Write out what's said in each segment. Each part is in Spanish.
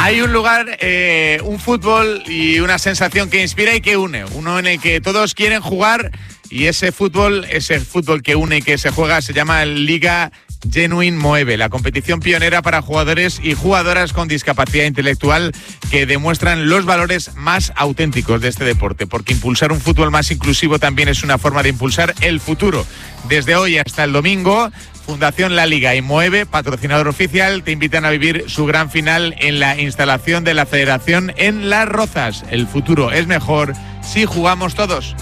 Hay un lugar, un fútbol y una sensación que inspira y que une. Uno en el que todos quieren jugar y ese fútbol que une y que se juega se llama Liga Genuine Moeve, la competición pionera para jugadores y jugadoras con discapacidad intelectual que demuestran los valores más auténticos de este deporte, porque impulsar un fútbol más inclusivo también es una forma de impulsar el futuro. Desde hoy hasta el domingo, Fundación La Liga y Moeve, patrocinador oficial, te invitan a vivir su gran final en la instalación de la Federación en Las Rozas. El futuro es mejor si jugamos todos.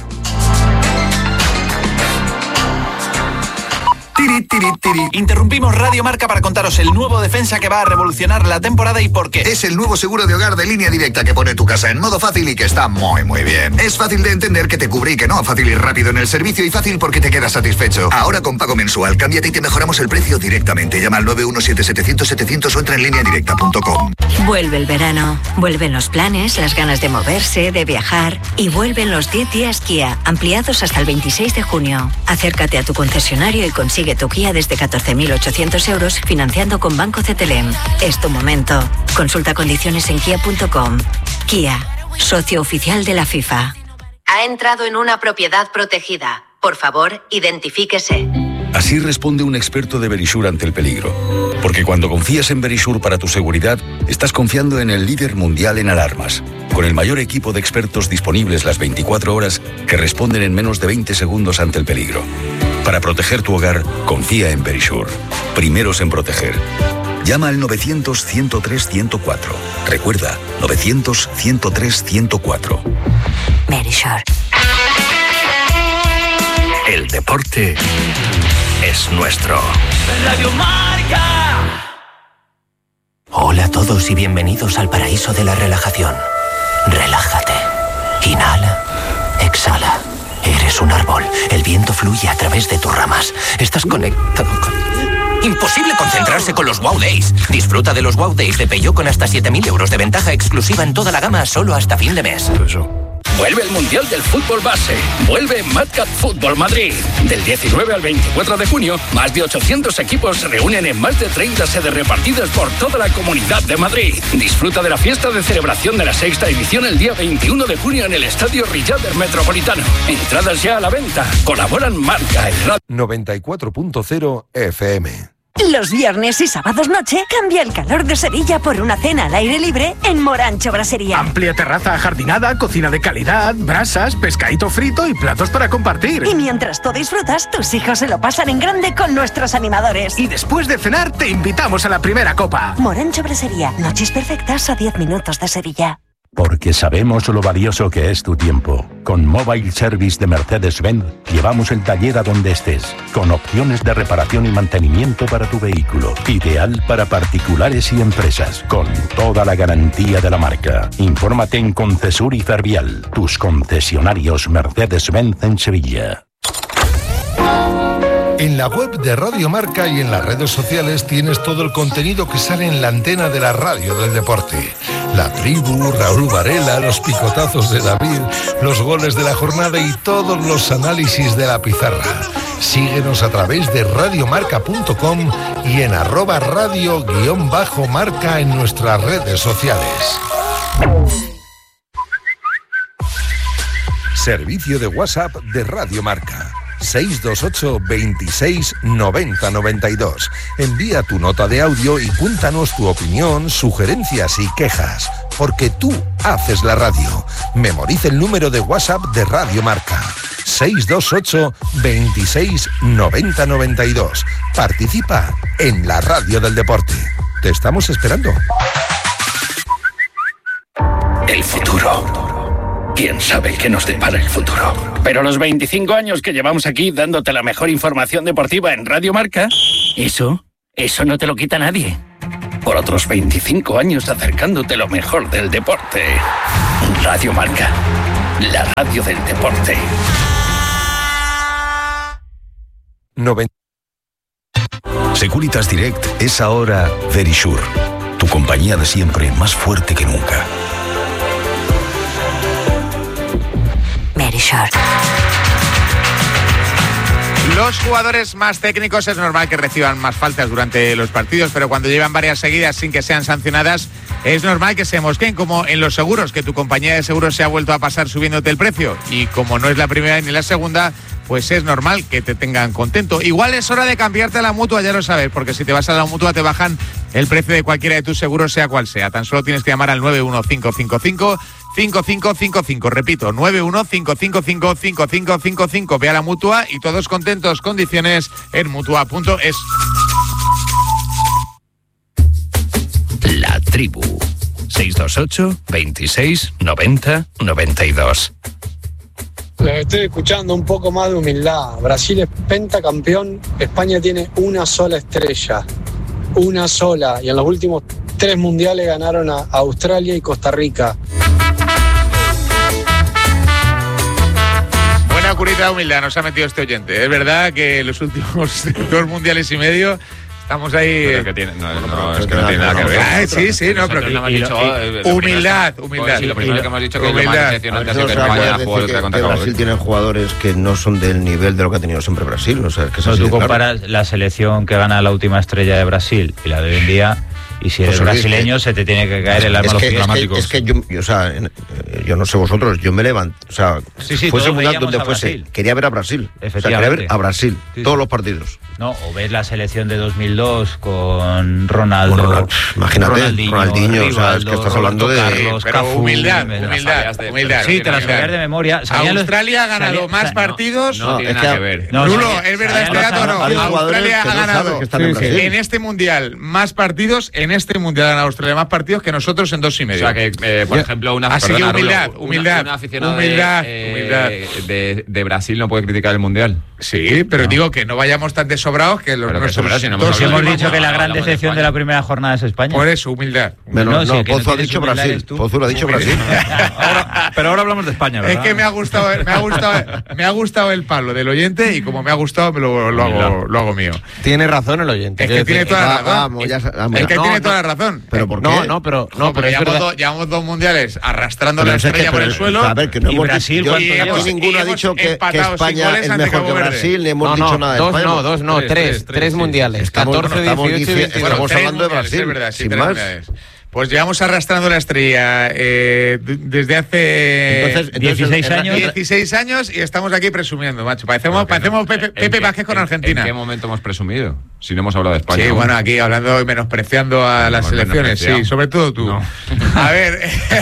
Interrumpimos Radio Marca para contaros el nuevo defensa que va a revolucionar la temporada y por qué. Es el nuevo seguro de hogar de Línea Directa que pone tu casa en modo fácil y que está muy bien. Es fácil de entender que te cubre y que no, fácil y rápido en el servicio y fácil porque te quedas satisfecho. Ahora con pago mensual, cámbiate y te mejoramos el precio directamente. Llama al 917-700-700 o entra en lineadirecta.com. Vuelve el verano, vuelven los planes, las ganas de moverse, de viajar y vuelven los 10 días Kia, ampliados hasta el 26 de junio. Acércate a tu concesionario y consigue tu Kia desde 14.800 euros financiando con Banco CTLM. Es tu momento. Consulta condiciones en kia.com. Kia, socio oficial de la FIFA. Ha entrado en una propiedad protegida. Por favor, identifíquese. Así responde un experto de Verisure ante el peligro. Porque cuando confías en Verisure para tu seguridad, estás confiando en el líder mundial en alarmas, con el mayor equipo de expertos disponibles las 24 horas que responden en menos de 20 segundos ante el peligro. Para proteger tu hogar, confía en Verisure. Primeros en proteger. Llama al 900-103-104. Recuerda, 900-103-104. Verisure. El deporte es nuestro. Radio Marca. Hola a todos y bienvenidos al paraíso de la relajación. Relájate. Inhala. Exhala. Eres un árbol. El viento fluye a través de tus ramas. Estás conectado con... Imposible concentrarse con los Wow Days. Disfruta de los Wow Days de Peugeot con hasta 7.000 euros de ventaja exclusiva en toda la gama solo hasta fin de mes. Vuelve el Mundial del Fútbol Base. Vuelve Madcap Fútbol Madrid. Del 19 al 24 de junio, más de 800 equipos se reúnen en más de 30 sedes repartidas por toda la Comunidad de Madrid. Disfruta de la fiesta de celebración de la sexta edición el día 21 de junio en el Estadio Riader Metropolitano. Entradas ya a la venta. Colaboran Marca y Radio 94.0 FM. Los viernes y sábados noche cambia el calor de Sevilla por una cena al aire libre en Morancho Brasería. Amplia terraza ajardinada, cocina de calidad, brasas, pescadito frito y platos para compartir. Y mientras tú disfrutas, tus hijos se lo pasan en grande con nuestros animadores. Y después de cenar te invitamos a la primera copa. Morancho Brasería, noches perfectas a 10 minutos de Sevilla. Porque sabemos lo valioso que es tu tiempo. Con Mobile Service de Mercedes-Benz llevamos el taller a donde estés, con opciones de reparación y mantenimiento para tu vehículo. Ideal para particulares y empresas, con toda la garantía de la marca. Infórmate en Concesur y Fervial, tus concesionarios Mercedes-Benz en Sevilla. En la web de Radio Marca y en las redes sociales tienes todo el contenido que sale en la antena de la radio del deporte. La tribu, Raúl Varela, los picotazos de David, los goles de la jornada y todos los análisis de la pizarra. Síguenos a través de radiomarca.com y en @radio_marca en nuestras redes sociales. Servicio de WhatsApp de Radio Marca. 628 26 90 92. Envía tu nota de audio y cuéntanos tu opinión, sugerencias y quejas, porque tú haces la radio. Memoriza el número de WhatsApp de Radio Marca. 628 26 90 92. Participa en la radio del deporte. Te estamos esperando. El futuro. ¿Quién sabe qué nos depara el futuro? Pero los 25 años que llevamos aquí dándote la mejor información deportiva en Radio Marca, eso no te lo quita nadie. Por otros 25 años acercándote lo mejor del deporte. Radio Marca, la radio del deporte. 90. Securitas Direct es ahora Verisure, tu compañía de siempre más fuerte que nunca. Verisure. Los jugadores más técnicos es normal que reciban más faltas durante los partidos, pero cuando llevan varias seguidas sin que sean sancionadas, es normal que se mosqueen, como en los seguros, que tu compañía de seguros se ha vuelto a pasar subiéndote el precio. Y como no es la primera ni la segunda, pues es normal que te tengan contento. Igual es hora de cambiarte a la Mutua, ya lo sabes, porque si te vas a la Mutua te bajan el precio de cualquiera de tus seguros, sea cual sea. Tan solo tienes que llamar al 91555-5555. Repito, 91555-5555. Ve a la Mutua y todos contentos. Condiciones en Mutua.es. La Tribu. 628 26 90 92. Les estoy escuchando un poco más de humildad. Brasil es pentacampeón, España tiene una sola estrella, una sola, y en los últimos 3 mundiales ganaron a Australia y Costa Rica. Buena curita de humildad nos ha metido este oyente. Es verdad que los últimos 2 mundiales y medio estamos ahí. Pero que tiene, es que no tiene nada que ver. Sí, no, pero humildad. Sí, lo primero que hemos dicho que es lo más decepcionante ha sido que España jugó contra Cabo Verde. Brasil tiene jugadores que no son del nivel de lo que ha tenido siempre Brasil. O sea, que tú comparas la selección que gana la última estrella de Brasil y la de hoy en día, y si eres brasileño se te tiene que caer el alma a los dramáticos. Es que yo no sé vosotros, yo me levanto, o sea, fuese mundial donde fuese, quería ver a Brasil. Quería ver a Brasil, todos los partidos. No, o ves la selección de 2002 con Ronaldo, imagínate, Ronaldinho, o sea, es que estás hablando de Carlos, Cafú, humildad. Sí, te las sabías de memoria. Australia ha ganado más partidos. No tiene nada que ver. Rulo, ¿es verdad este dato o no? Australia ha ganado en este mundial más partidos, en este mundial en Australia más partidos que nosotros en 2 y medio. O sea que, por ejemplo, una aficionada de Brasil no puede criticar el mundial. Sí, pero digo que no vayamos tan desobrados que los nuestros. Hemos dicho que la gran decepción de la primera jornada es España. Por eso, humildad. Pozo ha dicho Brasil. Pozo lo ha dicho Brasil. Pero ahora hablamos de España, ¿verdad? Es que me ha gustado el palo del oyente y como me ha gustado lo hago mío. Tiene razón el oyente. Es que tiene toda la razón. Es que tiene toda la razón. ¿Pero por qué? Pero llevamos 2 mundiales arrastrando la estrella por el suelo. A ver, que no hemos Brasil, aquí ninguno ha dicho que España es mejor que Brasil, ni hemos dicho nada de España. 3 mundiales. 14, 18 y 22. Estamos hablando de Brasil, sin más. Pues llevamos arrastrando la estrella desde hace 16 años y estamos aquí presumiendo, macho. Parecemos Pepe Vázquez con Argentina. ¿En qué momento hemos presumido? Si no hemos hablado de España. Sí, bueno, aquí hablando y menospreciando a las selecciones, sí, sobre todo tú. No. A ver.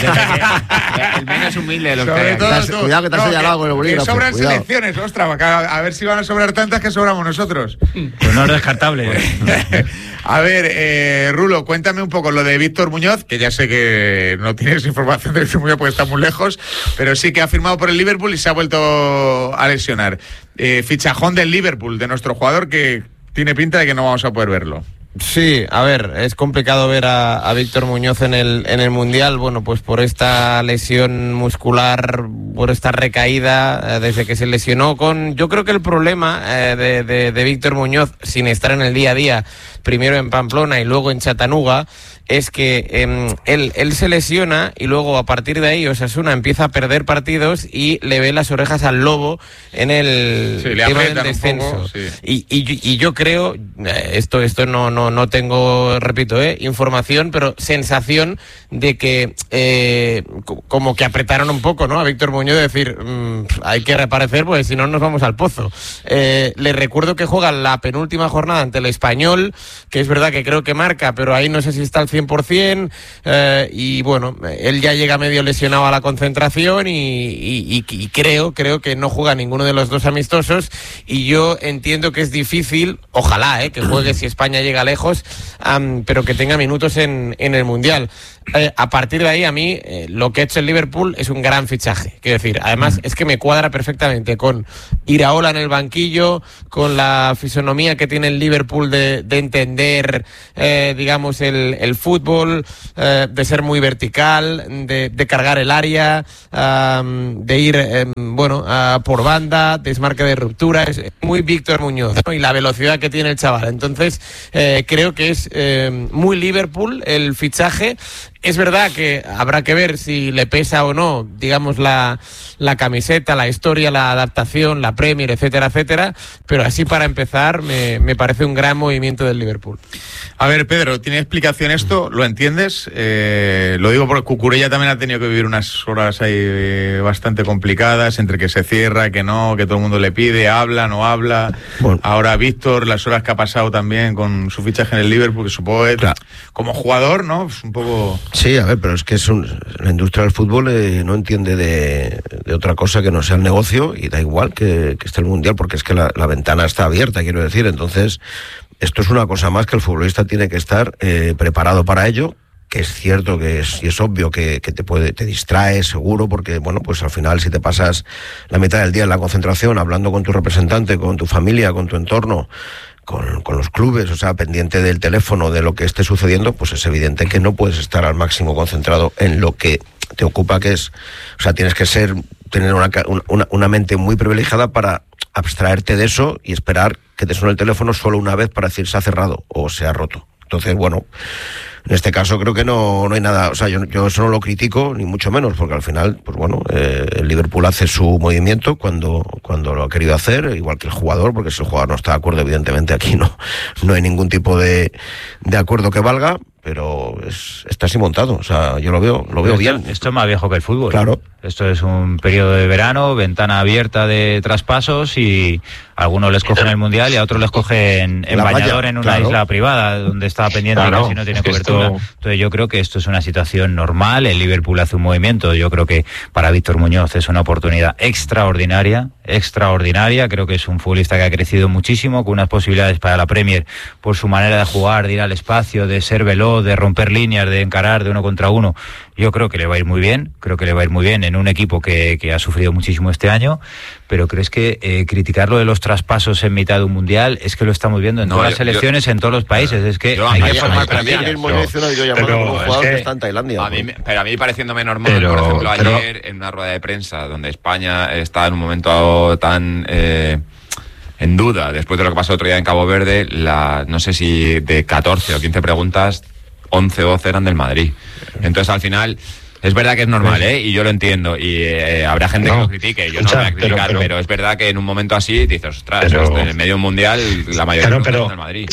El menos humilde de los sobre todo tú. Cuidado que te has señalado con el bolígrafo. Que sobran selecciones, ostras, a ver si van a sobrar tantas que sobramos nosotros. Pues no es descartable. A ver, Rulo, cuéntame un poco lo de Víctor Muñoz, que ya sé que no tienes información de Víctor Muñoz porque está muy lejos, pero sí que ha firmado por el Liverpool y se ha vuelto a lesionar. Fichajón del Liverpool, de nuestro jugador, que tiene pinta de que no vamos a poder verlo. Sí, a ver, es complicado ver a Víctor Muñoz en el Mundial, bueno, pues por esta lesión muscular, por esta recaída desde que se lesionó yo creo que el problema de Víctor Muñoz, sin estar en el día a día, primero en Pamplona y luego en Chattanooga, es que él se lesiona y luego a partir de ahí Osasuna empieza a perder partidos y le ve las orejas al lobo en el tema del descenso. Poco, sí. Y yo creo, esto no tengo, repito, información, pero sensación de que como que apretaron un poco, ¿no? A Víctor Muñoz de decir, hay que reaparecer porque si no nos vamos al pozo. Le recuerdo que juega la penúltima jornada ante el Español, que es verdad que creo que marca, pero ahí no sé si está al 100%, y bueno, él ya llega medio lesionado a la concentración y creo que no juega ninguno de los 2 amistosos, y yo entiendo que es difícil, ojalá que juegue si España llega lejos, pero que tenga minutos en el Mundial. A partir de ahí, a mí, lo que ha hecho el Liverpool es un gran fichaje. Quiero decir, además, es que me cuadra perfectamente con Iraola en el banquillo, con la fisonomía que tiene el Liverpool de entender, digamos, el fútbol, de ser muy vertical, de cargar el área, de ir, por banda, desmarque de ruptura. Es muy Víctor Muñoz, ¿no? Y la velocidad que tiene el chaval. Entonces, creo que es muy Liverpool el fichaje. Es verdad que habrá que ver si le pesa o no, digamos, la camiseta, la historia, la adaptación, la Premier, etcétera, etcétera, pero así para empezar me parece un gran movimiento del Liverpool. A ver, Pedro, ¿tiene explicación esto? ¿Lo entiendes? Lo digo porque Cucurella también ha tenido que vivir unas horas ahí bastante complicadas, entre que se cierra, que no, que todo el mundo le pide, habla, no habla. Bueno. Ahora Víctor, las horas que ha pasado también con su fichaje en el Liverpool, que supongo que como jugador, ¿no? Es un poco... Sí, a ver, pero es que la industria del fútbol no entiende de otra cosa que no sea el negocio, y da igual que esté el Mundial, porque es que la ventana está abierta, quiero decir. Entonces, esto es una cosa más que el futbolista tiene que estar preparado para ello, que es cierto que es obvio que te distrae, seguro, porque, bueno, pues al final si te pasas la mitad del día en la concentración hablando con tu representante, con tu familia, con tu entorno, con los clubes, o sea, pendiente del teléfono, de lo que esté sucediendo, pues es evidente que no puedes estar al máximo concentrado en lo que te ocupa, que es, o sea, tienes que tener una mente muy privilegiada para abstraerte de eso y esperar que te suene el teléfono solo una vez para decir se ha cerrado o se ha roto. Entonces, bueno, en este caso creo que no hay nada, o sea, yo eso no lo critico, ni mucho menos, porque al final, pues bueno, el Liverpool hace su movimiento cuando lo ha querido hacer, igual que el jugador, porque si el jugador no está de acuerdo, evidentemente aquí no hay ningún tipo de acuerdo que valga, pero está así montado, o sea, yo lo veo bien. Esto es más viejo que el fútbol. Claro. Esto es un periodo de verano, ventana abierta de traspasos, y a algunos les cogen el Mundial y a otros les cogen en bañador en una isla privada donde está pendiente y casi no tiene cobertura. Entonces yo creo que esto es una situación normal. El Liverpool hace un movimiento, yo creo que para Víctor Muñoz es una oportunidad extraordinaria. Creo que es un futbolista que ha crecido muchísimo, con unas posibilidades para la Premier por su manera de jugar, de ir al espacio, de ser veloz, de romper líneas, de encarar de uno contra uno. Yo creo que le va a ir muy bien, en un equipo que ha sufrido muchísimo este año, pero ¿crees que criticar lo de los traspasos en mitad de un Mundial? Es que lo estamos viendo en todas las selecciones, en todos los países, es que hay que formar plantillas. Pero a mí pareciéndome normal, por ejemplo, ayer en una rueda de prensa donde España está en un momento tan... en duda, después de lo que pasó otro día en Cabo Verde, no sé si de 14 o 15 preguntas, 11 o 12 eran del Madrid. Entonces, al final, es verdad que es normal, y yo lo entiendo, y habrá gente que lo critique, yo no lo voy a criticar, pero es verdad que en un momento así dices, ostras, en el medio mundial la mayoría de los del Madrid.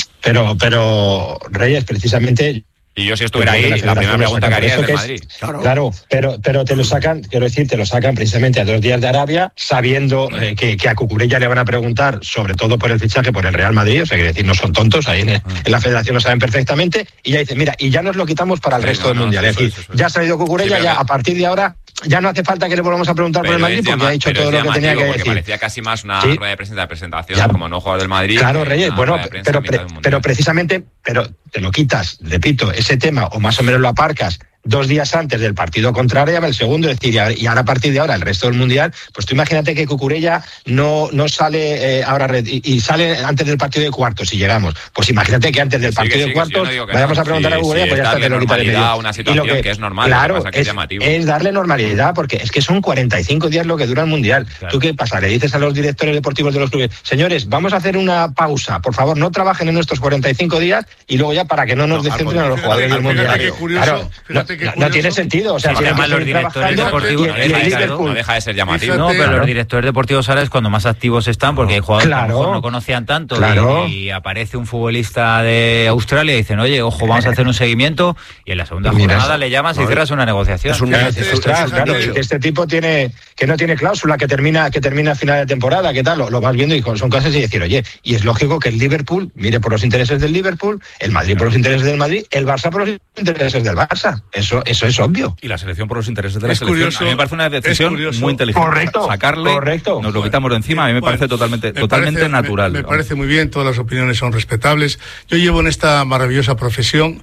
Pero, Reyes, precisamente... Y yo si estuviera ahí, la primera pregunta que haría es del Madrid. Claro, pero te lo sacan, precisamente a 2 días de Arabia, sabiendo que a Cucurella le van a preguntar, sobre todo por el fichaje por el Real Madrid, o sea, quiere decir, no son tontos, ahí en la federación lo saben perfectamente, y ya dicen, mira, y ya nos lo quitamos para el resto del Mundial. Es decir, ya ha salido Cucurella, ya a partir de ahora ya no hace falta que le volvamos a preguntar por el Madrid, porque ha dicho todo lo que tenía que decir. Parecía casi más una rueda de presentación, ya, como no jugador del Madrid. Claro, Reyes, bueno, pero precisamente, pero te lo quitas, repito, ese tema, o más o menos lo aparcas 2 días antes del partido contra Arabia, el segundo, es decir, y ahora a partir de ahora el resto del Mundial, pues tú imagínate que Cucurella no sale ahora y sale antes del partido de cuartos, si llegamos, pues imagínate que antes del partido de cuartos vayamos a preguntar a Cucurella, pues ya está, te lo quitaré de medio. Una situación que es normal, claro, que es llamativo. Es darle normalidad, porque es que son 45 días lo que dura el Mundial. Claro. ¿Tú qué pasa? Le dices a los directores deportivos de los clubes, señores, vamos a hacer una pausa, por favor, no trabajen en estos 45 días y luego ya para que no nos descentren a los jugadores del Mundial. Claro, no tiene sentido. O sea, además los directores deportivos no deja de ser llamativo. No, pero los directores deportivos ahora es cuando más activos están, porque hay jugadores que a lo mejor no conocían tanto, y aparece un futbolista de Australia y dicen, oye, ojo, vamos a hacer un seguimiento, y en la segunda jornada le llamas y cierras una negociación. Claro, este tipo que no tiene cláusula, que termina a final de temporada, ¿qué tal? Lo vas viendo y son cosas y decir, oye, y es lógico que el Liverpool mire por los intereses del Liverpool, el Madrid por los intereses del Madrid, el Barça por los intereses del Barça. Eso es obvio. Y la selección por los intereses de la selección. Curioso, a mí me parece una decisión muy inteligente. Correcto. Sacarle, nos lo quitamos de encima, a mí me parece totalmente natural. Me parece muy bien, todas las opiniones son respetables. Yo llevo en esta maravillosa profesión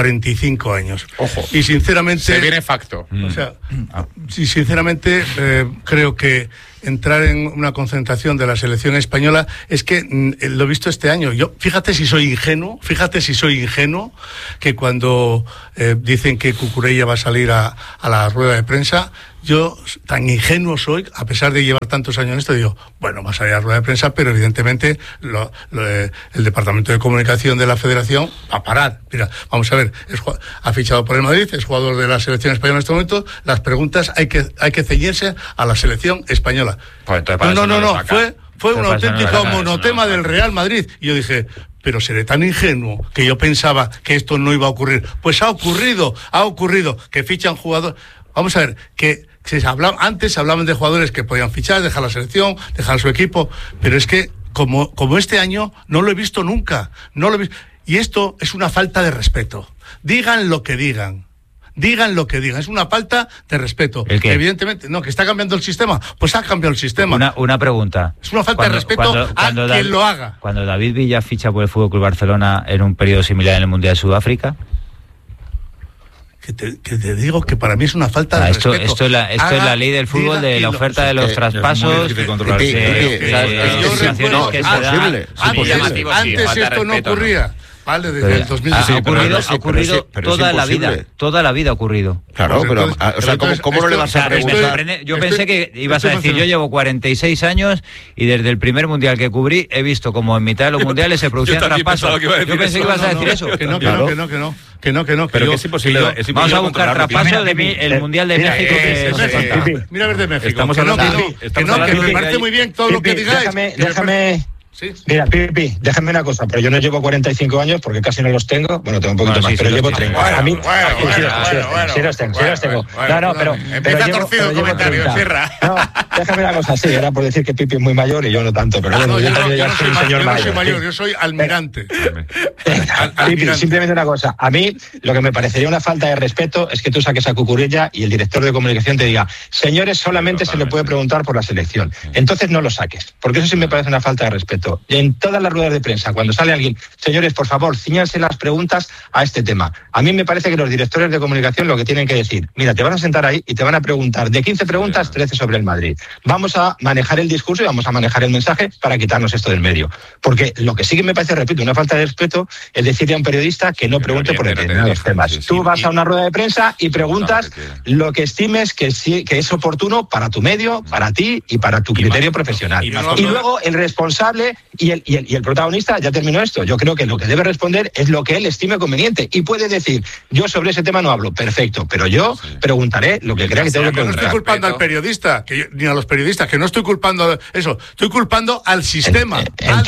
45 años. Ojo. Y sinceramente... Se viene facto. O sea, y sinceramente creo que entrar en una concentración de la selección española es que lo he visto este año. Fíjate si soy ingenuo, que cuando dicen que Cucurella va a salir a la rueda de prensa, yo tan ingenuo soy, a pesar de llevar tantos años en esto, digo, bueno, más allá de la rueda de prensa, pero evidentemente el Departamento de Comunicación de la Federación va a parar. Mira, vamos a ver, ha fichado por el Madrid, es jugador de la selección española en este momento, las preguntas hay que ceñirse a la selección española. Pues no, fue un auténtico monotema del Real Madrid. Y yo dije, pero seré tan ingenuo que yo pensaba que esto no iba a ocurrir. Pues ha ocurrido, que fichan jugadores. Vamos a ver, antes se hablaban de jugadores que podían fichar, dejar la selección, dejar su equipo, pero es que como este año no lo he visto nunca, y esto es una falta de respeto. Digan lo que digan, es una falta de respeto. Evidentemente, que está cambiando el sistema, pues ha cambiado el sistema. Una pregunta. Es una falta de respeto a quien lo haga. Cuando David Villa ficha por el FC Barcelona en un periodo similar en el Mundial de Sudáfrica. Que te digo que para mí es una falta de respeto. Esto es la ley del fútbol, de la oferta de los traspasos. Antes esto no ocurría. Vale, desde el 2017. Ha ocurrido toda la vida ha ocurrido. Claro, pero ¿cómo no le vas a preguntar? Yo pensé que ibas a decir, yo llevo 46 años y desde el primer mundial que cubrí he visto como en mitad de los mundiales se producían traspasos. Yo pensé que ibas a decir eso. Que no. Pero que es imposible. Vamos a buscar traspasos del mundial de México. Mira a ver de México. Estamos hablando que me parece muy bien todo lo que digáis. Déjame. ¿Sí? Mira, Pipi, déjame una cosa, pero yo no llevo 45 años porque casi no los tengo. Bueno, tengo un poquito más, pero llevo 30. A mí, sí los tengo. No, pero empieza torcido el comentario, Sierra. No, déjame una cosa, sí, era por decir que Pipi es muy mayor y yo no tanto, pero bueno, yo también soy un señor mayor. Yo no soy mayor, yo soy almirante. Pipi, simplemente una cosa, a mí lo que me parecería una falta de respeto es que tú saques a Cucurella y el director de comunicación te diga, señores, solamente se le puede preguntar por la selección. Entonces no lo saques, porque eso sí me parece una falta de respeto. En todas las ruedas de prensa, cuando sale alguien, señores, por favor, cíñanse las preguntas a este tema. A mí me parece que los directores de comunicación lo que tienen que decir, mira, te vas a sentar ahí y te van a preguntar, de 15 preguntas, 13 sobre el Madrid. Vamos a manejar el discurso y vamos a manejar el mensaje para quitarnos esto del medio. Porque lo que sí que me parece, repito, una falta de respeto es decirle a un periodista que no pregunte por determinados temas. Tú vas a una rueda de prensa y preguntas lo que estimes que es oportuno para tu medio, para ti y para tu criterio profesional. Y luego el responsable y el protagonista, ya terminó esto, yo creo que lo que debe responder es lo que él estime conveniente y puede decir, yo sobre ese tema no hablo, perfecto, pero yo preguntaré lo que crea que tengo que preguntar. No estoy culpando al periodista, ni a los periodistas, que no estoy culpando eso, estoy culpando al sistema,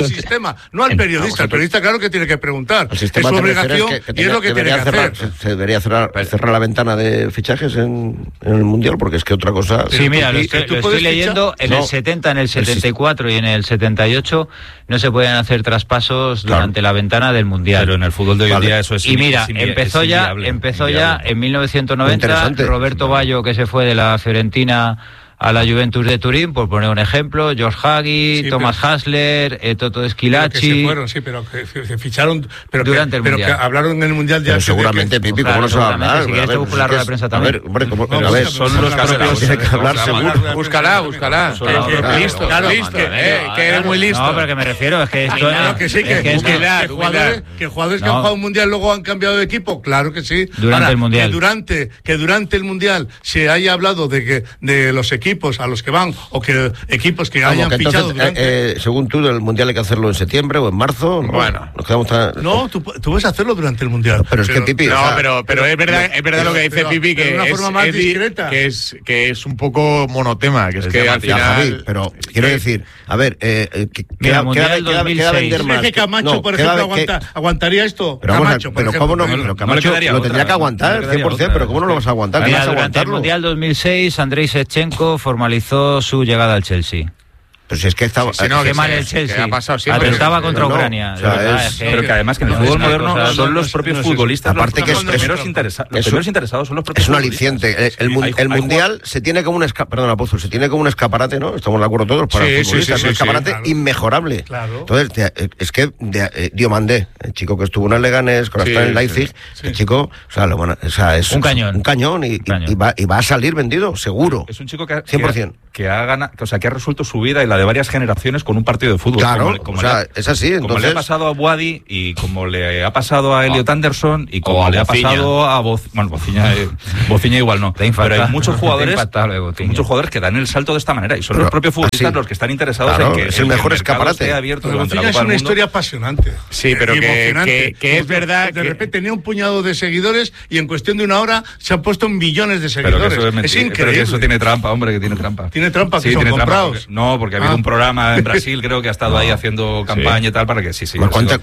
no al periodista. El periodista, claro que tiene que preguntar, es su obligación y es lo que tiene que hacer. Se debería cerrar la ventana de fichajes en el Mundial, porque es que otra cosa... Sí, mira, lo estoy leyendo, en el 70, en el 74 y en el 78 no se pueden hacer traspasos durante la ventana del Mundial. Pero en el fútbol de hoy en día eso es empezó ya en 1990 Roberto Baggio, que se fue de la Fiorentina a la Juventus de Turín, por poner un ejemplo, George Hagi, Thomas Hasler, Toto Schillaci. Que se fueron, pero que se ficharon durante el Mundial. Pero que hablaron en el Mundial ya. Pero seguramente, Pipi, ¿cómo no se va a hablar? Si quieres te busco la rueda de prensa también. A ver, son los propios, tiene que hablar seguro. Búscala. Listo, que eres muy listo. No, pero que me refiero, es que esto que jugadores que han jugado un Mundial luego han cambiado de equipo, claro que sí. Durante el Mundial. Que durante el Mundial se haya hablado de los equipos a los que van o que equipos que hayan fichado durante... según tú, el Mundial hay que hacerlo en septiembre o en marzo. Bueno, no, tú puedes hacerlo durante el Mundial. Pero es que Pipi... pero es verdad lo que dice Pipi, que una forma más discreta. Que es un poco monotema, que es que al final... Javi, pero quiero decir, a ver, queda vender más. ¿Crees que Camacho, por ejemplo, aguantaría esto? Pero ¿cómo no? Pero Camacho lo tendría que aguantar, 100%, pero ¿cómo no lo vas a aguantar? Durante el Mundial 2006, Andrei Shevchenko formalizó su llegada al Chelsea. Pues es que estaba... Qué mal el Chelsea. Ha pasado siempre. Pero estaba contra Ucrania. Pero que además que en el fútbol moderno son los propios futbolistas. Aparte que los primeros interesados son los propios. Es un aliciente. El Mundial se tiene como un escaparate, ¿no? Estamos de acuerdo todos para los futbolistas. Es un escaparate inmejorable. Entonces, es que Diomandé, el chico que estuvo en el Leganés, que ahora está en el Leipzig, el chico, es un cañón. Un cañón y va a salir vendido, seguro. Es un chico que 100%. Que ha resuelto su vida y la de varias generaciones con un partido de fútbol. Claro, es así. Entonces... Como le ha pasado a Boadi y como le ha pasado a Elliot Anderson y como le ha pasado a Bociña igual no. Pero hay muchos jugadores que dan el salto de esta manera y son los propios futbolistas los que están interesados en que es el mejor escaparate. Esté abierto durante la Bociña Copa es una del Mundo. historia apasionante. Sí, pero que es verdad de repente tenía un puñado de seguidores y en cuestión de una hora se han puesto millones de seguidores. Pero que eso es increíble. Pero que eso tiene trampa, hombre, que tiene trampa. Tiene trampa, que son comprados. Porque ha habido un programa en Brasil, creo que ha estado ahí haciendo campaña y tal para que sí. ¿Cuántas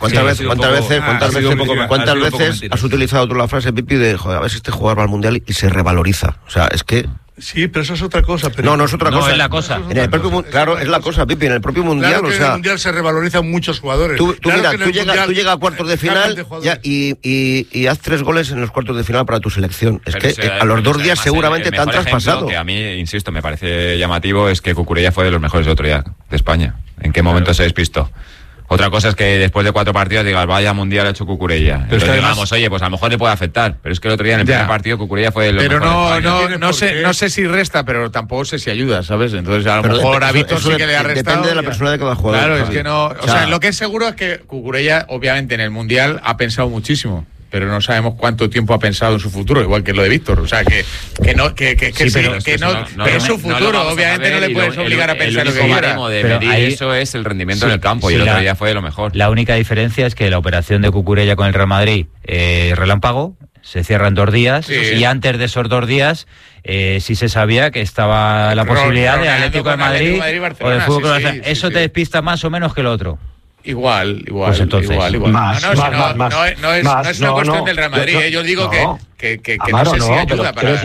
veces has utilizado tú la frase, Pipi, de joder, a ver si este jugador va al Mundial y se revaloriza? O sea, es que... Sí, pero eso es otra cosa. Pero no es otra cosa. Es la cosa. En el propio, claro, es la cosa, Pipi. En el propio Mundial, claro que en el Mundial se revalorizan muchos jugadores. Tú llegas a cuartos de final y haz 3 goles en los cuartos de final para tu selección. Es que a los 2 días seguramente te han traspasado. Que a mí, insisto, me parece llamativo es que Cucurella fue de los mejores de otro día de España. ¿En qué momento se despistó? Otra cosa es que después de 4 partidos digas, vaya Mundial ha hecho Cucurella. Entonces digamos, oye, pues a lo mejor le puede afectar. Pero es que el otro día en el primer partido Cucurella fue de los mejores. No sé si resta, pero tampoco sé si ayuda, ¿sabes? Entonces a lo mejor a Víctor sí que le ha restado. Depende de la persona de cada jugador. Claro, es que no... O sea, lo que es seguro es que Cucurella, obviamente, en el Mundial ha pensado muchísimo. Pero no sabemos cuánto tiempo ha pensado en su futuro, igual que lo de Víctor. O sea, que es su futuro. Obviamente no le puedes obligar a pensar lo que quiera. Eso es el rendimiento en el campo y el otro día fue de lo mejor. La única diferencia es que la operación de Cucurella con el Real Madrid, relámpago, se cierra en 2 días y antes de esos 2 días sí se sabía que estaba la posibilidad de Atlético de Madrid o de Fútbol Barcelona. Eso te despista más o menos que el otro. Igual. Pues entonces, igual. Más. No es una cuestión del Real Madrid. Yo digo que no sé si ayuda para...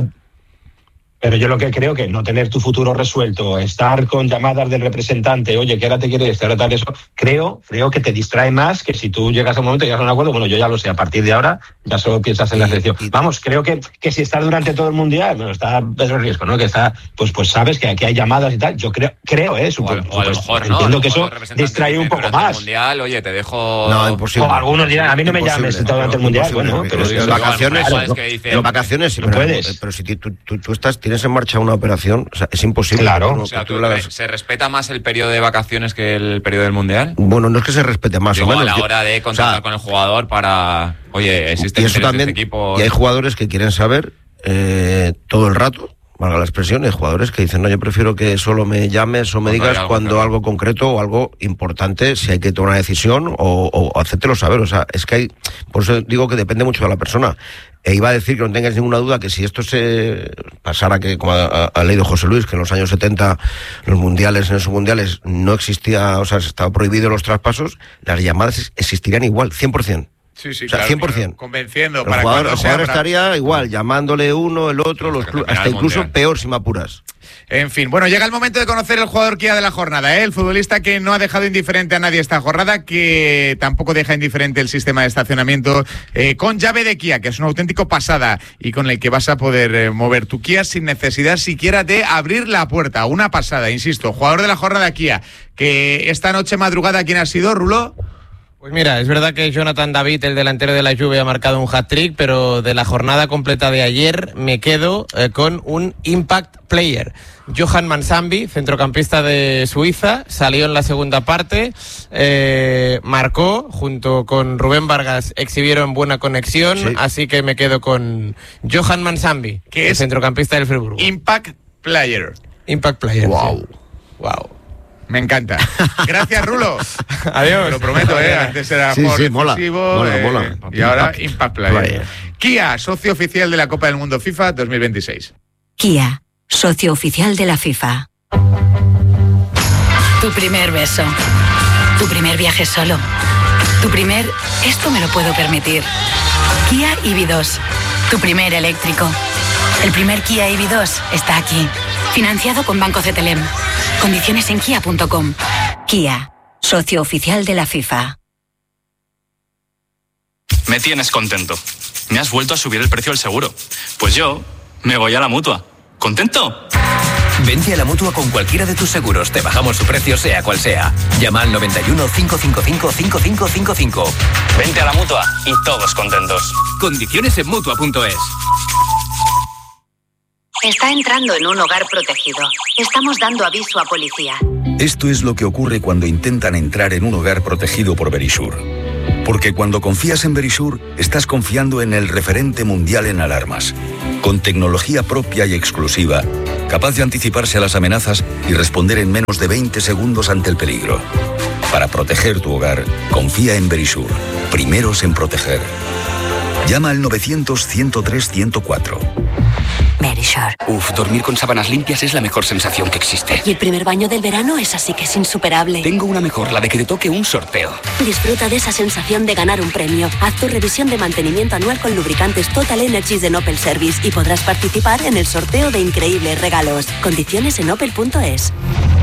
Pero yo lo que creo que no tener tu futuro resuelto, estar con llamadas del representante, oye, ¿qué hora te quieres? Ahora tal eso, creo que te distrae más que si tú llegas a un momento y llegas a un acuerdo, bueno, yo ya lo sé, a partir de ahora ya solo piensas en la selección. Vamos, creo que si estás durante todo el Mundial, bueno, está Pedro Riesco, ¿no? Que está, pues sabes que aquí hay llamadas y tal, yo creo, o a lo mejor, ¿no? Entiendo que eso distrae un poco más. El Mundial, oye, te dejo... No, imposible. O algunos dirán, a mí no me llames durante el Mundial, bueno, pero en vacaciones, no puedes. Pero si tú tienes en marcha una operación, o sea, es imposible. Claro. O sea, ¿se respeta más el periodo de vacaciones que el periodo del Mundial? Bueno, no es que se respete más o menos. A la hora de contactar con el jugador para... Oye, existe también, este equipo... Y hay jugadores que quieren saber todo el rato, valga la expresión, hay jugadores que dicen, no, yo prefiero que solo me llames o me digas cuando algo concreto o algo importante, si hay que tomar una decisión o hacértelo saber. O sea, es que hay... Por eso digo que depende mucho de la persona. E iba a decir que no tengáis ninguna duda que si esto se pasara, que como ha leído José Luis, que en los años 70 en esos mundiales no existía, o sea, estaba prohibido los traspasos, las llamadas existirían igual, 100%. Sí, o sea, claro, 100%. Convenciendo. El jugador estaría igual, llamándole uno, el otro, hasta incluso peor si me apuras. En fin, bueno, llega el momento de conocer el jugador Kia de la jornada, el futbolista que no ha dejado indiferente a nadie esta jornada, que tampoco deja indiferente el sistema de estacionamiento con llave de Kia, que es una auténtica pasada y con el que vas a poder mover tu Kia sin necesidad siquiera de abrir la puerta. Una pasada, insisto, jugador de la jornada Kia, que esta noche madrugada, ¿quién ha sido, Rulo? Pues mira, es verdad que Jonathan David, el delantero de la Juve, ha marcado un hat-trick, pero de la jornada completa de ayer me quedo con un impact player. Johan Mansambi, centrocampista de Suiza, salió en la segunda parte, marcó, junto con Rubén Vargas, exhibieron buena conexión, así que me quedo con Johan Mansambi, que el es centrocampista del Friburgo. Impact player. Impact player. Wow. Sí. Wow. Me encanta. Gracias, Rulo. Adiós. Te lo prometo, antes era mola. Y ahora Impact Player. Kia, socio oficial de la Copa del Mundo FIFA 2026. Kia, socio oficial de la FIFA. Tu primer beso. Tu primer viaje solo. Tu primer... Esto me lo puedo permitir. Kia EV2. Tu primer eléctrico. El primer Kia EV2 está aquí. Financiado con Banco CTLM. Condiciones en kia.com. Kia, socio oficial de la FIFA. Me tienes contento. Me has vuelto a subir el precio del seguro. Pues yo me voy a la Mutua. ¿Contento? Vente a la Mutua con cualquiera de tus seguros. Te bajamos su precio sea cual sea. Llama al 91 555 5555. Vente a la Mutua y todos contentos. Condiciones en Mutua.es. Está entrando en un hogar protegido. Estamos dando aviso a policía. Esto es lo que ocurre cuando intentan entrar en un hogar protegido por Verisure. Porque cuando confías en Verisure, estás confiando en el referente mundial en alarmas, con tecnología propia y exclusiva, capaz de anticiparse a las amenazas y responder en menos de 20 segundos ante el peligro. Para proteger tu hogar, confía en Verisure. Primeros en proteger. Llama al 900-103-104. Verisure. Dormir con sábanas limpias es la mejor sensación que existe. Y el primer baño del verano es así que es insuperable. Tengo una mejor, la de que te toque un sorteo. Disfruta de esa sensación de ganar un premio. Haz tu revisión de mantenimiento anual con lubricantes Total Energies de Opel Service y podrás participar en el sorteo de increíbles regalos. Condiciones en opel.es.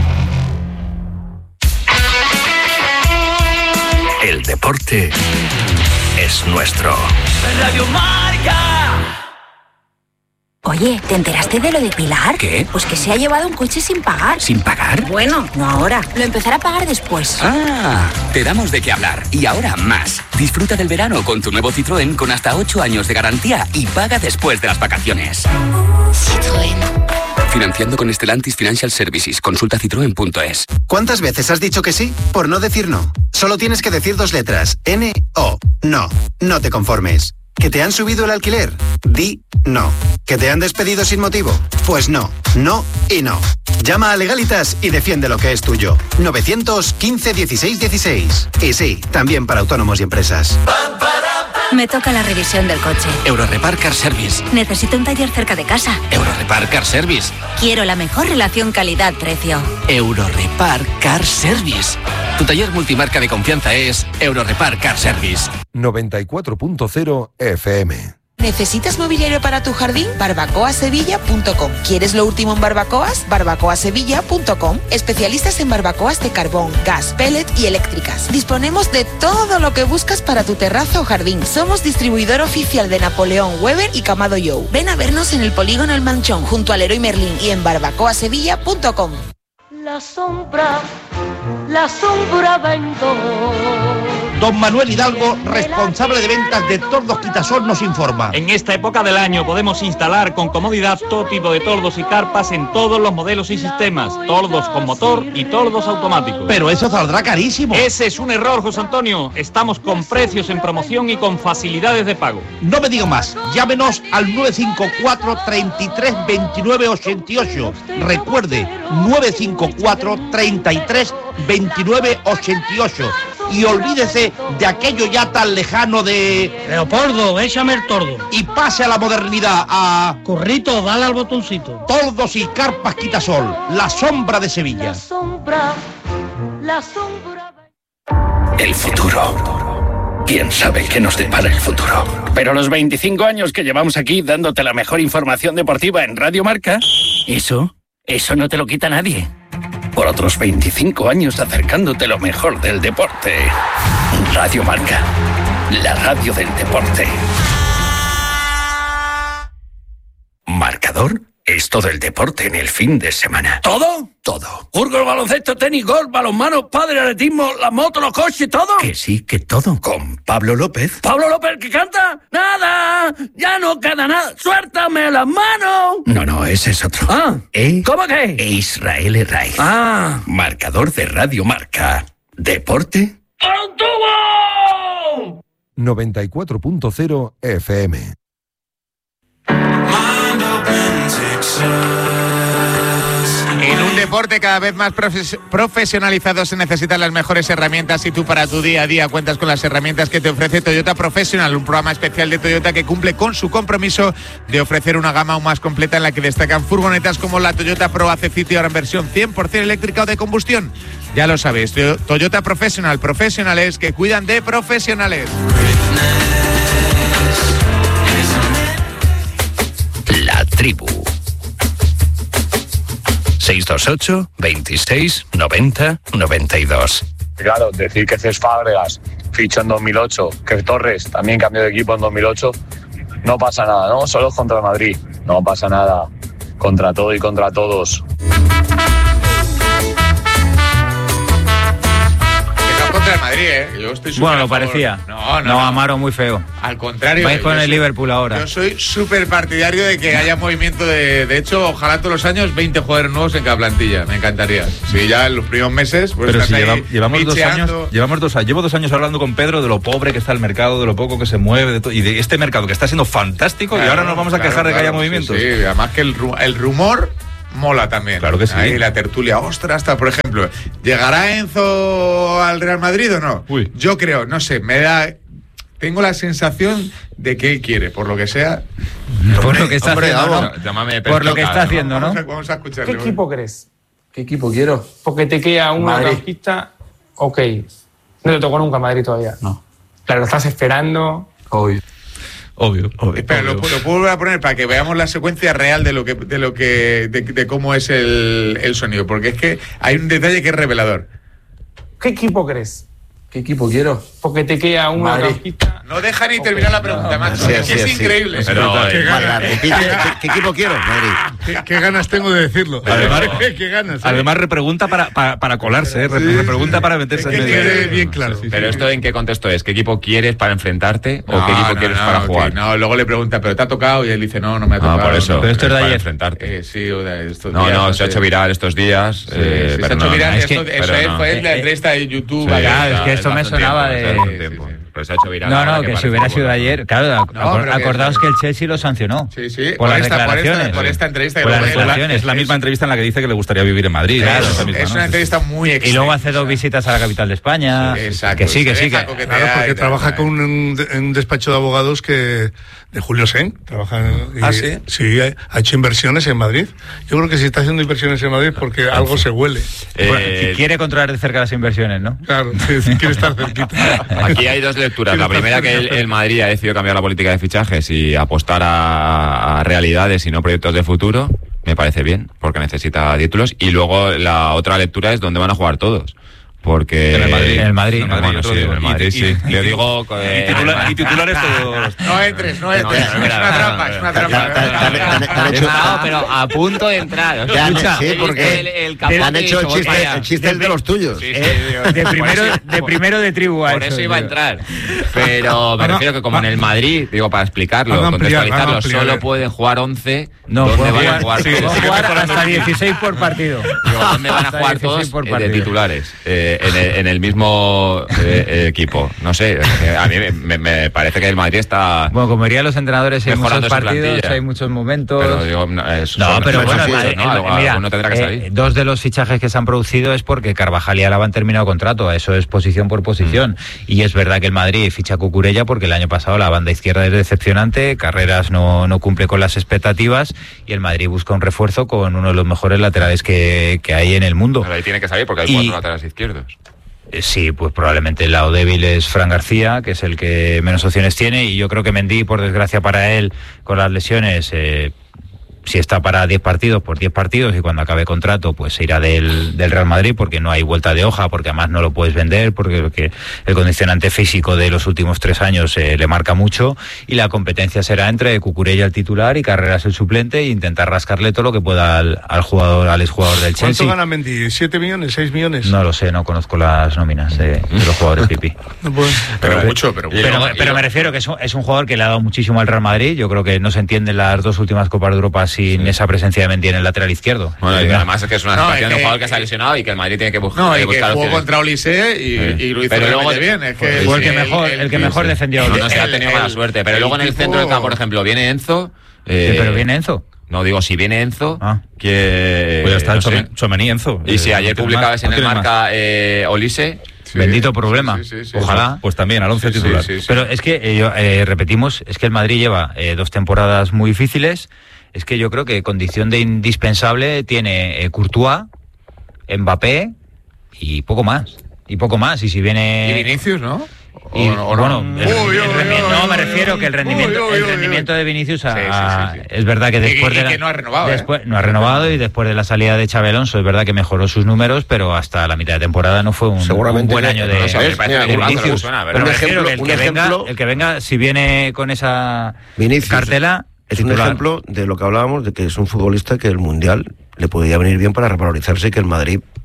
El deporte es nuestro. Radio Marca. Oye, ¿te enteraste de lo de Pilar? ¿Qué? Pues que se ha llevado un coche sin pagar. ¿Sin pagar? Bueno, no ahora. Lo empezará a pagar después. Ah, te damos de qué hablar. Y ahora más. Disfruta del verano con tu nuevo Citroën con hasta 8 años de garantía y paga después de las vacaciones. Citroën. Financiando con Stellantis Financial Services. Consulta citroen.es. ¿Cuántas veces has dicho que sí por no decir no? Solo tienes que decir 2 letras. N-O. No. No te conformes. ¿Que te han subido el alquiler? Di no. ¿Que te han despedido sin motivo? Pues no. No y no. Llama a Legalitas y defiende lo que es tuyo. 915 16 16. Y sí, también para autónomos y empresas. Me toca la revisión del coche. Eurorepar Car Service. Necesito un taller cerca de casa. Eurorepar Car Service. Quiero la mejor relación calidad-precio. Eurorepar Car Service. Tu taller multimarca de confianza es Eurorepar Car Service. 94.0 FM. ¿Necesitas mobiliario para tu jardín? barbacoasevilla.com. ¿Quieres lo último en barbacoas? barbacoasevilla.com. Especialistas en barbacoas de carbón, gas, pellet y eléctricas. Disponemos de todo lo que buscas para tu terraza o jardín. Somos distribuidor oficial de Napoleón, Weber y Camado Joe. Ven a vernos en el Polígono El Manchón, junto al Leroy Merlin y en barbacoasevilla.com. La sombra vendó. Don Manuel Hidalgo, responsable de ventas de Tordos Quitasol, nos informa. En esta época del año podemos instalar con comodidad todo tipo de tordos y carpas en todos los modelos y sistemas. Tordos con motor y tordos automáticos. Pero eso saldrá carísimo. Ese es un error, José Antonio. Estamos con precios en promoción y con facilidades de pago. No me diga más. Llámenos al 954 33 29 88. Recuerde, 954 33 29 88. Y olvídese de aquello ya tan lejano de... Leopoldo, échame el tordo. Y pase a la modernidad, a... Corrito, dale al botoncito. Tordos y carpas Quitasol, la sombra de Sevilla. La sombra... El futuro. ¿Quién sabe qué nos depara el futuro? Pero los 25 años que llevamos aquí dándote la mejor información deportiva en Radio Marca, eso no te lo quita nadie. Por otros 25 años acercándote lo mejor del deporte. Radio Marca, la radio del deporte. Marcador es todo el deporte en el fin de semana. ¿Todo? Todo. Fútbol, baloncesto, tenis, golf, balonmano, pádel, atletismo, la moto, los coches, ¿todo? Que sí, que todo. Con Pablo López. ¿Pablo López el que canta? ¡Nada! ¡Ya no queda nada! ¡Suéltame las manos! No, ese es otro. Ah, ¿cómo que? Israel Herraiz. Ah. Marcador de Radio Marca. Deporte. ¡Antubo! 94.0 FM. En un deporte cada vez más profesionalizado se necesitan las mejores herramientas y tú para tu día a día cuentas con las herramientas que te ofrece Toyota Professional, un programa especial de Toyota que cumple con su compromiso de ofrecer una gama aún más completa en la que destacan furgonetas como la Toyota Pro AC City ahora en versión 100% eléctrica o de combustión. Ya lo sabéis, Toyota Professional, profesionales que cuidan de profesionales. La tribu. 628 26 90 92. Claro, decir que Cesc Fábregas fichó en 2008, que Torres también cambió de equipo en 2008, no pasa nada, ¿no? Solo contra el Madrid, no pasa nada, contra todo y contra todos. Real Madrid, Yo estoy súper bueno, lo parecía. No, Amaro muy feo. Al contrario. Vais con el Liverpool ahora. Yo soy súper partidario de que haya movimiento de hecho, ojalá todos los años 20 jugadores nuevos en cada plantilla. Me encantaría. Sí, ya en los primeros meses. Pues pero si llevamos 2 años. Llevo 2 años hablando con Pedro de lo pobre que está el mercado, de lo poco que se mueve, y de este mercado que está siendo fantástico, y ahora nos vamos a quejar de que haya movimientos. Sí, además que el rumor mola también. Claro que sí. Ahí la tertulia, ostras, hasta por ejemplo, ¿llegará Enzo al Real Madrid o no? Uy. Yo creo, no sé, tengo la sensación de que él quiere, por lo que sea. Por lo que está haciendo, ¿no? Llámame por lo que está haciendo, ¿no? Vamos a escucharle. ¿Qué equipo crees? ¿Qué equipo quiero? Porque te queda una conquista, ok. No te tocó nunca Madrid todavía. No. Claro, lo estás esperando. Obvio. Pero lo puedo volver a poner para que veamos la secuencia real de cómo es el sonido, porque es que hay un detalle que es revelador. ¿Qué equipo crees? ¿Qué equipo quiero? Porque te queda una conquista. No deja ni terminar la pregunta, macho. Es increíble. Pero, ¿Qué equipo quiero? Madrid. ¿Qué ganas tengo de decirlo? ¿Qué ganas? Además, repregunta para colarse, repregunta para meterse en medio. Bien claro. Pero esto, ¿en qué contexto es? ¿Qué equipo quieres para enfrentarte o qué equipo quieres para jugar? No, luego le pregunta, ¿pero te ha tocado? Y él dice, no me ha tocado. Por eso. Pero esto es de ayer. Enfrentarte. Sí, de estos días. No, se ha hecho viral estos días. Se ha hecho viral. Eso fue la entrevista de YouTube. Claro, es que esto me sonaba de... Pues se ha hecho viral. No, que si hubiera sido de ayer, claro, acordaos que el Chelsea lo sancionó. Sí. Por las declaraciones. Por esta entrevista. Es la misma entrevista en la que dice que le gustaría vivir en Madrid. Claro, es una entrevista muy extensa. Y luego hace 2 visitas a la capital de España. Exacto. Que sí. Claro, porque trabaja con un despacho de abogados de Julio Sen. ¿Sí? Sí, ha hecho inversiones en Madrid. Yo creo que si está haciendo inversiones en Madrid porque algo se huele. Quiere controlar de cerca las inversiones, ¿no? Claro, quiere estar cerquita. Aquí hay 2 lecturas. La primera, que el Madrid ha decidido cambiar la política de fichajes y apostar a realidades y no proyectos de futuro. Me parece bien, porque necesita títulos. Y luego la otra lectura es dónde van a jugar todos. Porque en el Madrid. Sí. Le digo y titulares todos. No entres. Es una trampa. Pero a punto de entrar. Sí, porque han hecho el chiste de los tuyos. De primero de tribu. Por eso iba a entrar. Pero me refiero que como en el Madrid, digo, para explicarlo, contextualizarlo, solo pueden jugar 11. ¿Dónde van a jugar todos? Van a jugar hasta 16 por partido. ¿Dónde van a jugar todos de titulares? En el mismo equipo. No sé, a mí me parece que el Madrid está... Bueno, como dirían los entrenadores, hay muchos partidos, hay muchos momentos... Pero bueno, uno tendrá que salir. 2 de los fichajes que se han producido es porque Carvajal y Alaba han terminado contrato. Eso es posición por posición. Y es verdad que el Madrid ficha a Cucurella porque el año pasado la banda izquierda es decepcionante, Carreras no cumple con las expectativas y el Madrid busca un refuerzo con uno de los mejores laterales que hay en el mundo. Pero ahí tiene que salir porque hay 4 laterales izquierdos. Sí, pues probablemente el lado débil es Fran García, que es el que menos opciones tiene, y yo creo que Mendy, por desgracia para él, con las lesiones, si está para 10 partidos, por 10 partidos, y cuando acabe contrato, pues se irá del Real Madrid, porque no hay vuelta de hoja, porque además no lo puedes vender, porque el condicionante físico de los últimos 3 años le marca mucho, y la competencia será entre Cucurella el titular y Carreras el suplente, e intentar rascarle todo lo que pueda al exjugador del Chelsea. ¿Cuánto gana Mendy? ¿7 millones? ¿6 millones? No lo sé, no conozco las nóminas de los jugadores pipí. Pero me refiero que es un jugador que le ha dado muchísimo al Real Madrid. Yo creo que no se entienden las 2 últimas Copas de Europa sin esa presencia de Mendy en el lateral izquierdo. Bueno, y además es que es una situación de un jugador que se ha lesionado y que el Madrid tiene que buscar. Que jugó contra Olise y lo hizo bien. Es que fue el que mejor defendió. No se ha tenido mala suerte. Pero luego en el centro del campo, por ejemplo, viene Enzo. ¿Pero viene Enzo? No, digo, si viene Enzo, que... Pues ya está Tchouaméni, Enzo. Y si ayer publicabas en el Marca Olise... Bendito problema. Ojalá. Pues también al 11 titular. Pero es que, repetimos, es que el Madrid lleva 2 temporadas muy difíciles. Es que yo creo que condición de indispensable tiene Courtois, Mbappé y poco más. Y si viene... Y Vinicius, ¿no? Me refiero que el rendimiento de Vinicius es verdad que después que no ha renovado. No ha renovado, y después de la salida de Xabi Alonso es verdad que mejoró sus números, pero hasta la mitad de temporada no fue un buen año de Vinicius. Pero me refiero que el que venga, si viene con esa cartela... Es un ejemplo de lo que hablábamos, de que es un futbolista que el Mundial le podría venir bien para revalorizarse, y que el Madrid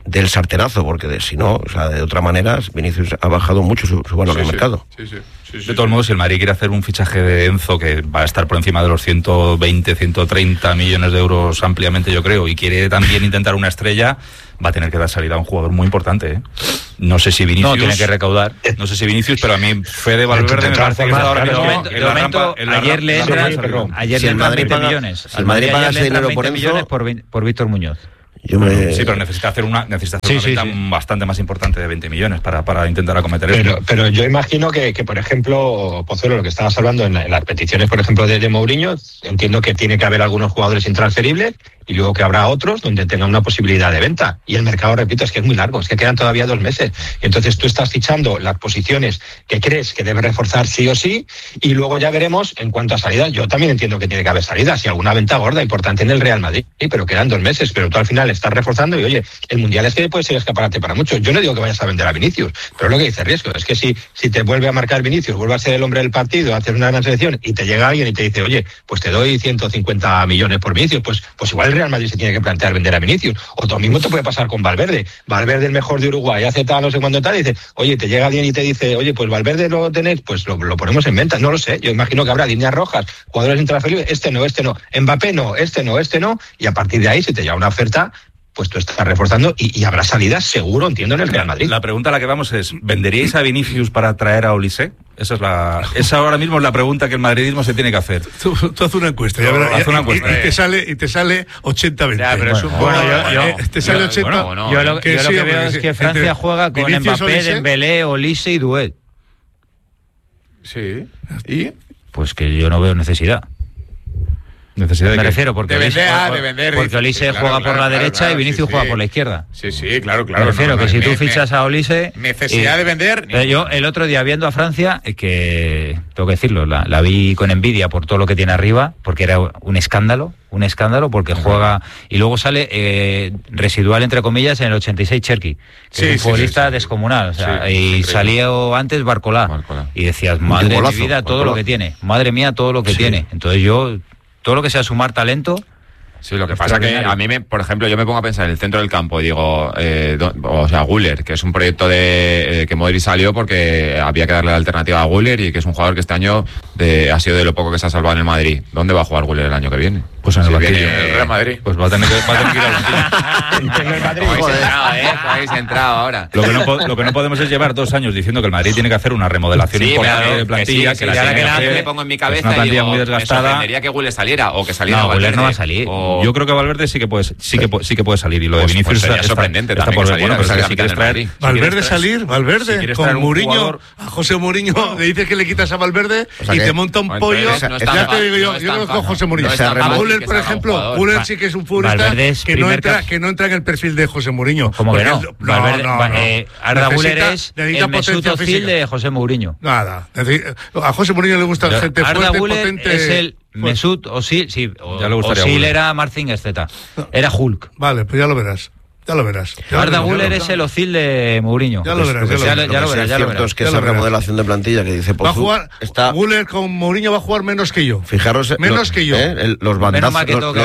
del sartenazo, porque si no, o sea, de otra manera, Vinicius ha bajado mucho su valor de mercado. De todos modos, si el Madrid quiere hacer un fichaje de Enzo que va a estar por encima de los 120, 130 millones de euros ampliamente, yo creo, y quiere también intentar una estrella, va a tener que dar salida a un jugador muy importante, ¿eh? No sé si Vinicius... No, tiene que recaudar. No sé si Vinicius, pero a mí Fede Valverde me parece que está ahora mismo... De momento, ayer le entran 20 millones. Si el Madrid paga ese dinero por Enzo... por Víctor Muñoz. Sí, pero necesita hacer una venta bastante más importante de 20 millones para intentar acometer esto. Pero yo imagino que, por ejemplo, Pozuelo, lo que estabas hablando en las peticiones, por ejemplo, de Mourinho, entiendo que tiene que haber algunos jugadores intransferibles y luego que habrá otros donde tengan una posibilidad de venta. Y el mercado, repito, es que es muy largo, es que quedan todavía 2 meses. Y entonces tú estás fichando las posiciones que crees que debes reforzar sí o sí, y luego ya veremos en cuanto a salidas. Yo también entiendo que tiene que haber salidas y alguna venta gorda importante en el Real Madrid, pero quedan 2 meses, pero tú al final estás reforzando y oye, el Mundial es que puede ser escaparate para muchos. Yo no digo que vayas a vender a Vinicius, pero lo que dice riesgo es que si te vuelve a marcar Vinicius, vuelve a ser el hombre del partido, hacer una gran selección y te llega alguien y te dice, oye, pues te doy 150 millones por Vinicius, pues igual el Real Madrid se tiene que plantear vender a Vinicius. O lo mismo te puede pasar con Valverde, el mejor de Uruguay, hace tal, no sé cuándo tal, y dice, oye, te llega alguien y te dice, oye, pues Valverde lo tenéis, pues lo ponemos en venta, no lo sé, yo imagino que habrá líneas rojas, jugadores intransferibles, este no, Mbappé no, este no, y a partir de ahí, si te llega una oferta, pues tú estás reforzando y habrá salidas seguro, entiendo, en el Real Madrid. La pregunta a la que vamos es, ¿venderíais a Vinicius para traer a Olise? Esa ahora mismo es la pregunta que el madridismo se tiene que hacer. Tú haz una encuesta, y te sale 80-20. Ya, pero te sale 80. Yo lo que veo es que Francia juega con Vinicius, Mbappé, Dembélé, Olise y Doué. Sí. ¿Y? Pues que yo no veo necesidad. Me refiero porque porque Olise juega por la derecha y Vinicius juega por la izquierda. Sí, claro. Me refiero que si tú fichas a Olise... Necesidad de vender... Yo el otro día viendo a Francia, que tengo que decirlo, la vi con envidia por todo lo que tiene arriba, porque era un escándalo, porque juega... Y luego sale residual, entre comillas, en el 86 Cherki, que es un futbolista descomunal. O sea, y salió antes Barcolá. Y decías, madre de mi vida, todo lo que tiene. Madre mía, todo lo que tiene. Entonces yo... Todo lo que sea sumar talento... Sí, lo que pasa que a mí, por ejemplo, yo me pongo a pensar en el centro del campo y digo, Güler, que es un proyecto que Modric salió porque había que darle la alternativa a Güler y que es un jugador que este año ha sido de lo poco que se ha salvado en el Madrid. ¿Dónde va a jugar Güler el año que viene? Pues en el Real Madrid. Pues va a tener que ir a la habéis entrado ahora. Lo que no podemos es llevar 2 años diciendo que el Madrid tiene que hacer una remodelación importante de plantilla. Que la me pongo en mi cabeza y digo, muy desgastada. Me sorprendería que Güler saliera o que saliera No, Valverde. Güler no va a salir. Yo creo que Valverde sí que puede salir, y lo de Vinicius sería sorprendente también que saliera, pero si quieres traer Valverde con Mourinho, a José Mourinho le dices que le quitas a Valverde y te monta un pollo. Ya te digo yo conozco a José Mourinho. A Güler, por ejemplo, Güler sí que es un futbolista que no entra en el perfil de José Mourinho. ¿Cómo que no? Arda Güler es el Mesut Özil de José Mourinho. Nada. A José Mourinho le gusta gente fuerte, potente. Es el Mesut Özil, sí. Özil era Marcin Z. Era Hulk. Vale, pues ya lo verás. Arda Güler es el Özil de Mourinho. Ya lo verás. Es que esa remodelación de plantilla que dice va a jugar Güler con Mourinho, va a jugar menos que yo. Fijaros, menos que yo. Los bandazos.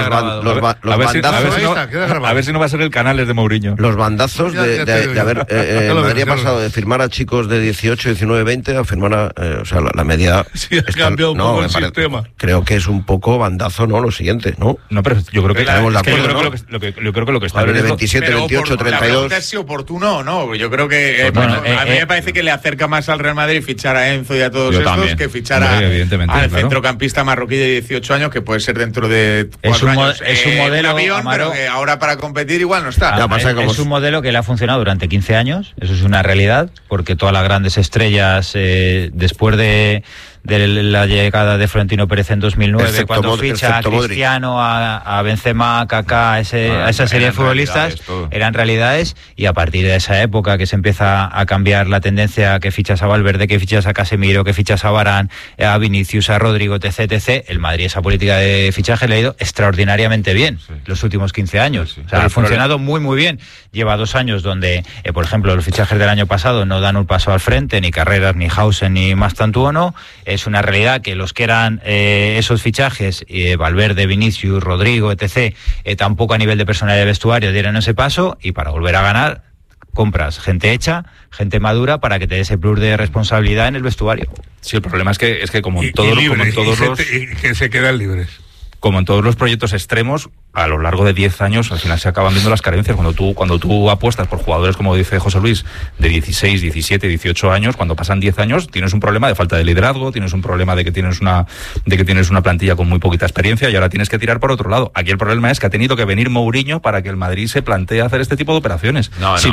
A ver si no va a ser el Canales de Mourinho. Los bandazos de haber Madrid ha pasado de firmar a chicos de 18, 19, 20 a firmar a la media. Sí, ha cambiado un poco el sistema. Creo que es un poco bandazo, ¿no? Lo siguiente, ¿no? No, pero yo creo que yo creo que lo que está viendo 27, 28, 32. La pregunta es si oportuno o no. Yo creo que a mí me parece que le acerca más al Real Madrid fichar a Enzo y a todos estos que fichar al centrocampista marroquí de 18 años, que puede ser dentro de 4 años. Es un modelo, avión, Amaro, pero que ahora para competir igual no está. Es un modelo que le ha funcionado durante 15 años, eso es una realidad, porque todas las grandes estrellas, después de la llegada de Florentino Pérez en 2009, cuando ficha a Cristiano, a Benzema, a Kaká, a esa serie de futbolistas, eran realidades, y a partir de esa época que se empieza a cambiar la tendencia, que fichas a Valverde, que fichas a Casemiro, que fichas a Varane, a Vinicius, a Rodrigo, etc., el Madrid esa política de fichaje le ha ido extraordinariamente bien los últimos 15 años. O sea, ha funcionado muy muy bien. Lleva 2 años donde, por ejemplo, los fichajes del año pasado no dan un paso al frente, ni Carreras, ni Hausen, ni Mastantuono. es una realidad que los que eran esos fichajes, Valverde, Vinicius, Rodrigo, etc., tampoco a nivel de personalidad de vestuario dieron ese paso, y para volver a ganar compras gente hecha, gente madura, para que te dé ese plus de responsabilidad en el vestuario. Sí, el problema es que como en todos los... Y que se quedan libres. Como en todos los proyectos extremos, a lo largo de 10 años, al final se acaban viendo las carencias. Cuando tú apuestas por jugadores, como dice José Luis, de 16, 17, 18 años, cuando pasan 10 años, tienes un problema de falta de liderazgo, tienes un problema de que tienes una plantilla con muy poquita experiencia, y ahora tienes que tirar por otro lado. Aquí el problema es que ha tenido que venir Mourinho para que el Madrid se plantee hacer este tipo de operaciones.